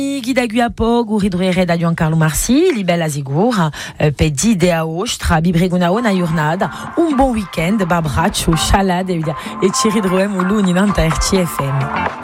Guida Guapog, Uridruere da Carlo Marci, Libella Zigour, Pedi de Aostra, Bibregunao na Jurnada, un bon week-end, Babraccio, Chalade et Thierry Drouem ou Louni dans TFM.